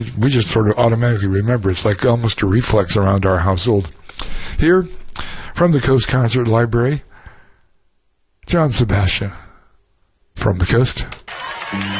We just sort of automatically remember. It's like almost a reflex around our household. Here, from the Coast Concert Library, John Sebastian from the Coast.